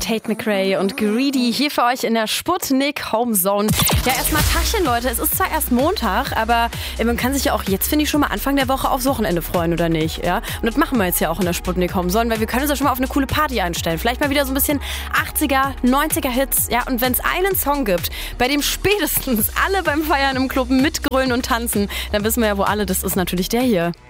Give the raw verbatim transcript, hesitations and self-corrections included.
Tate McRae und Greedy hier für euch in der Sputnik Homezone. Ja, erstmal Tachchen, Leute. Es ist zwar erst Montag, aber man kann sich ja auch jetzt, finde ich, schon mal Anfang der Woche aufs Wochenende freuen, oder nicht? Ja? Und das machen wir jetzt ja auch in der Sputnik Homezone, weil wir können uns ja schon mal auf eine coole Party einstellen. Vielleicht mal wieder so ein bisschen achtziger, neunziger Hits. Ja? Und wenn es einen Song gibt, bei dem spätestens alle beim Feiern im Club mitgrölen und tanzen, dann wissen wir ja, wo alle, das ist natürlich der hier.